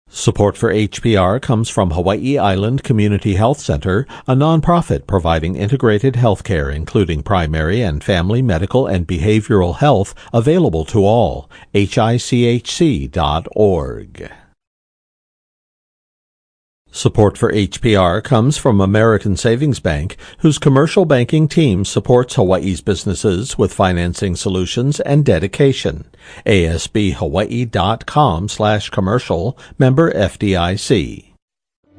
Support for HPR comes from Hawaii Island Community Health Center, a nonprofit providing integrated health care, including primary and family medical and behavioral health, available to all. HICHC.org. Support for HPR comes from American Savings Bank, whose commercial banking team supports Hawaii's businesses with financing solutions and dedication. ASBHawaii.com/commercial, member FDIC.